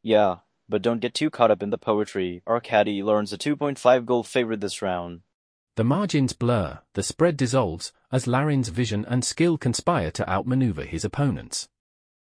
Yeah, but don't get too caught up in the poetry. Our caddy learns a 2.5 goal favorite this round. The margins blur, the spread dissolves, as Larin's vision and skill conspire to outmaneuver his opponents.